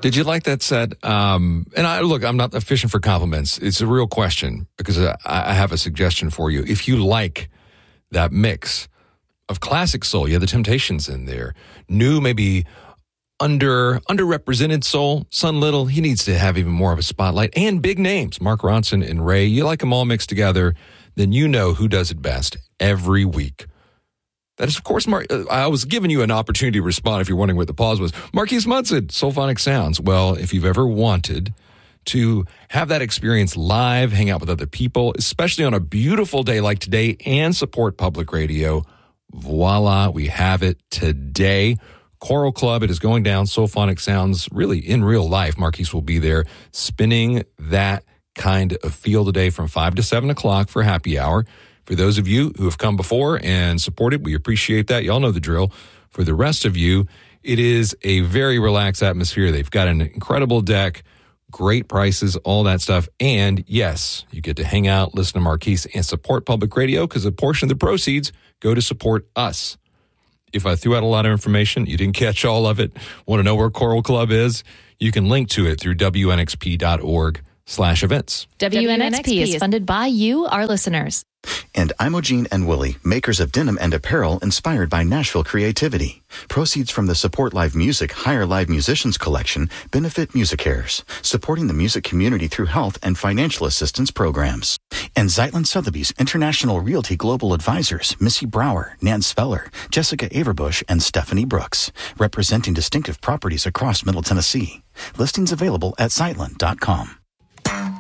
Did you like that set? And I'm not fishing for compliments. It's a real question because I have a suggestion for you. If you like that mix of classic soul, you have the Temptations in there, new, maybe underrepresented soul, Son Little, he needs to have even more of a spotlight, and big names, Mark Ronson and Ray, you like them all mixed together, then you know who does it best every week. That is, of course, I was giving you an opportunity to respond if you're wondering what the pause was. Marquise Munson, Soulphonic Sounds. Well, if you've ever wanted to have that experience live, hang out with other people, especially on a beautiful day like today, and support public radio, voila, we have it today. Choral Club, it is going down. Soulphonic Sounds, really in real life. Marquise will be there spinning that kind of feel today from 5 to 7 o'clock for happy hour. For those of you who have come before and supported, we appreciate that. Y'all know the drill. For the rest of you, it is a very relaxed atmosphere. They've got an incredible deck, great prices, all that stuff. And yes, you get to hang out, listen to Marquise, and support public radio because a portion of the proceeds go to support us. If I threw out a lot of information, you didn't catch all of it, want to know where Choral Club is, you can link to it through WNXP.org/events. WNXP is funded by you, our listeners. And Imogene and Willie, makers of denim and apparel inspired by Nashville creativity. Proceeds from the Support Live Music Hire Live Musicians collection benefit MusiCares, supporting the music community through health and financial assistance programs. And Zeitlin Sotheby's International Realty Global Advisors, Missy Brower, Nan Speller, Jessica Averbush, and Stephanie Brooks, representing distinctive properties across Middle Tennessee. Listings available at Zeitlin.com.